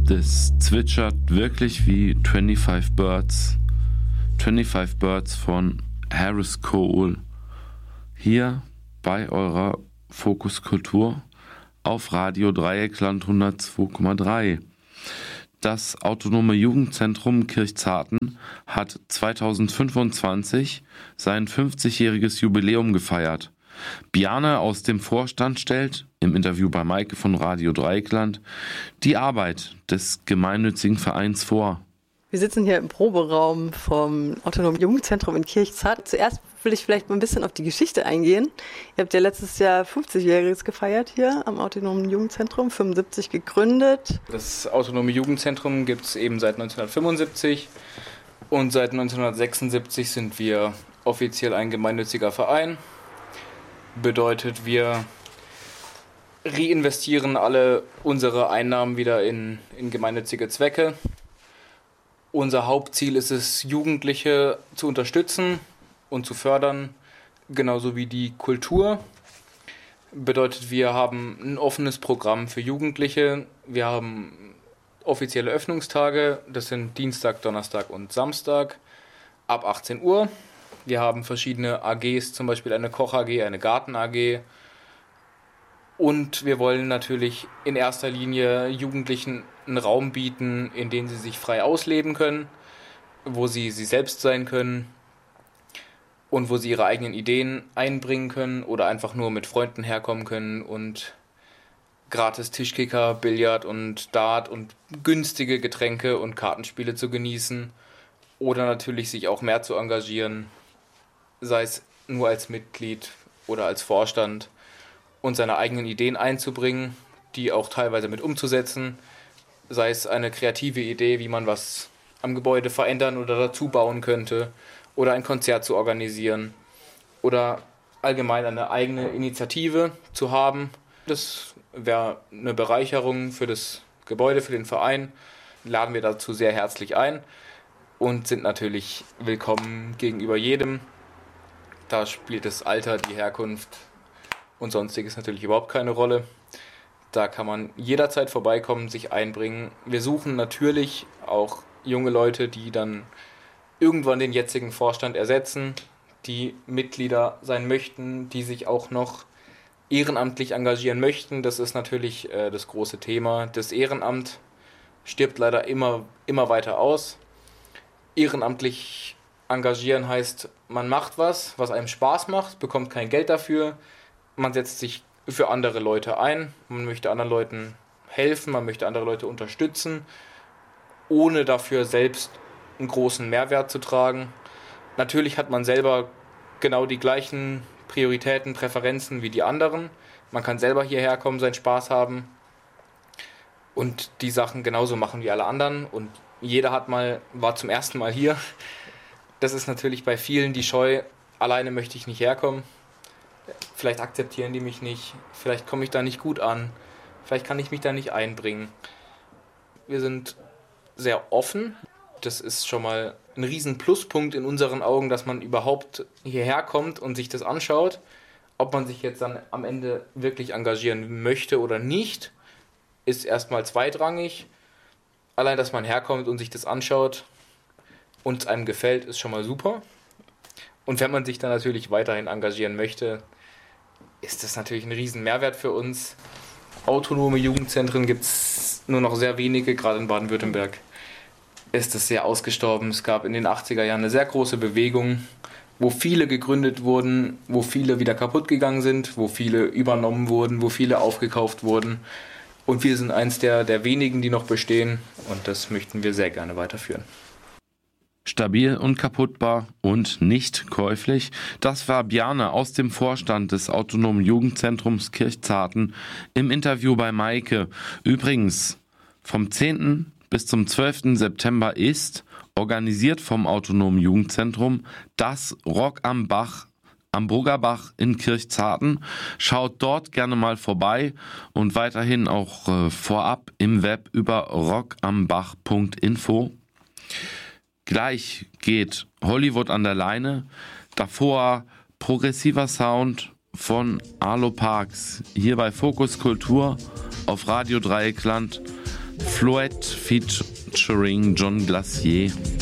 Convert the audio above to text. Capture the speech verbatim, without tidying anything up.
Das zwitschert wirklich wie fünfundzwanzig Birds. fünfundzwanzig Birds von Harris Cole. Hier bei eurer Fokuskultur auf Radio Dreieckland hundertzwei Komma drei. Das Autonome Jugendzentrum Kirchzarten hat zweitausendfünfundzwanzig sein fünfzigjähriges Jubiläum gefeiert. Bjarne aus dem Vorstand stellt, im Interview bei Maike von Radio Dreieckland, die Arbeit des gemeinnützigen Vereins vor. Wir sitzen hier im Proberaum vom Autonomen Jugendzentrum in Kirchzarten. Zuerst will ich vielleicht mal ein bisschen auf die Geschichte eingehen. Ihr habt ja letztes Jahr fünfzigjähriges gefeiert hier am Autonomen Jugendzentrum, fünfundsiebzig gegründet. Das Autonome Jugendzentrum gibt es eben seit neunzehnhundertfünfundsiebzig und seit neunzehnhundertsechsundsiebzig sind wir offiziell ein gemeinnütziger Verein. Bedeutet, wir reinvestieren alle unsere Einnahmen wieder in, in gemeinnützige Zwecke. Unser Hauptziel ist es, Jugendliche zu unterstützen und zu fördern, genauso wie die Kultur. Bedeutet, wir haben ein offenes Programm für Jugendliche. Wir haben offizielle Öffnungstage, das sind Dienstag, Donnerstag und Samstag ab achtzehn Uhr. Wir haben verschiedene A Gs, zum Beispiel eine Koch-A G, eine Garten-A G. Und wir wollen natürlich in erster Linie Jugendlichen einen Raum bieten, in dem sie sich frei ausleben können, wo sie sie selbst sein können und wo sie ihre eigenen Ideen einbringen können oder einfach nur mit Freunden herkommen können und gratis Tischkicker, Billard und Dart und günstige Getränke und Kartenspiele zu genießen oder natürlich sich auch mehr zu engagieren, sei es nur als Mitglied oder als Vorstand und seine eigenen Ideen einzubringen, die auch teilweise mit umzusetzen, sei es eine kreative Idee, wie man was am Gebäude verändern oder dazu bauen könnte oder ein Konzert zu organisieren oder allgemein eine eigene Initiative zu haben. Das wäre eine Bereicherung für das Gebäude, für den Verein. Laden wir dazu sehr herzlich ein und sind natürlich willkommen gegenüber jedem. Da spielt das Alter, die Herkunft und Sonstiges natürlich überhaupt keine Rolle. Da kann man jederzeit vorbeikommen, sich einbringen. Wir suchen natürlich auch junge Leute, die dann irgendwann den jetzigen Vorstand ersetzen, die Mitglieder sein möchten, die sich auch noch ehrenamtlich engagieren möchten. Das ist natürlich äh, das große Thema. Das Ehrenamt stirbt leider immer, immer weiter aus. Ehrenamtlich engagieren heißt, man macht was, was einem Spaß macht, bekommt kein Geld dafür. Man setzt sich für andere Leute ein, man möchte anderen Leuten helfen, man möchte andere Leute unterstützen, ohne dafür selbst einen großen Mehrwert zu tragen. Natürlich hat man selber genau die gleichen Prioritäten, Präferenzen wie die anderen. Man kann selber hierher kommen, seinen Spaß haben und die Sachen genauso machen wie alle anderen. Und jeder hat mal, war zum ersten Mal hier. Das ist natürlich bei vielen die Scheu, alleine möchte ich nicht herkommen. Vielleicht akzeptieren die mich nicht, vielleicht komme ich da nicht gut an, vielleicht kann ich mich da nicht einbringen. Wir sind sehr offen. Das ist schon mal ein riesen Pluspunkt in unseren Augen, dass man überhaupt hierher kommt und sich das anschaut. Ob man sich jetzt dann am Ende wirklich engagieren möchte oder nicht, ist erstmal zweitrangig. Allein, dass man herkommt und sich das anschaut und es einem gefällt, ist schon mal super. Und wenn man sich dann natürlich weiterhin engagieren möchte, ist das natürlich ein riesen Mehrwert für uns. Autonome Jugendzentren gibt es nur noch sehr wenige, gerade in Baden-Württemberg ist das sehr ausgestorben. Es gab in den achtziger Jahren eine sehr große Bewegung, wo viele gegründet wurden, wo viele wieder kaputt gegangen sind, wo viele übernommen wurden, wo viele aufgekauft wurden. Und wir sind eins der, der wenigen, die noch bestehen und das möchten wir sehr gerne weiterführen. Stabil und kaputtbar und nicht käuflich. Das war Bjarne aus dem Vorstand des Autonomen Jugendzentrums Kirchzarten im Interview bei Maike. Übrigens, vom zehnten bis zum zwölften September ist, organisiert vom Autonomen Jugendzentrum, das Rock am Bach, am Burgerbach in Kirchzarten. Schaut dort gerne mal vorbei und weiterhin auch äh, vorab im Web über rockambach punkt info. Gleich geht Hollywood an der Leine, davor progressiver Sound von Arlo Parks, hier bei Fokus Kultur auf Radio Dreieckland Floette featuring John Glacier.